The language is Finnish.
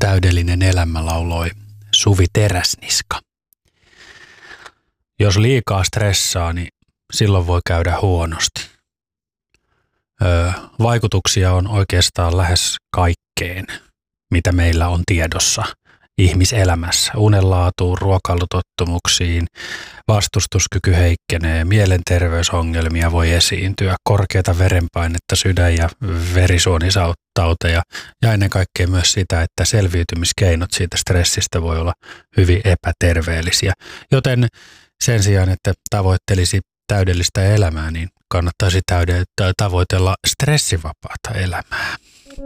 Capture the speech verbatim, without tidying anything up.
täydellinen elämä, lauloi Suvi Teräsniska. Jos liikaa stressaa, niin silloin voi käydä huonosti. Öö, vaikutuksia on oikeastaan lähes kaikkeen, mitä meillä on tiedossa ihmiselämässä. Unenlaatuun, ruokailutottumuksiin, vastustuskyky heikkenee, mielenterveysongelmia voi esiintyä, korkeata verenpainetta, sydän- ja verisuonitauteja ja ennen kaikkea myös sitä, että selviytymiskeinot siitä stressistä voi olla hyvin epäterveellisiä. Joten sen sijaan, että tavoittelisi täydellistä elämää, niin kannattaisi täyde- tavoitella stressivapaata elämää.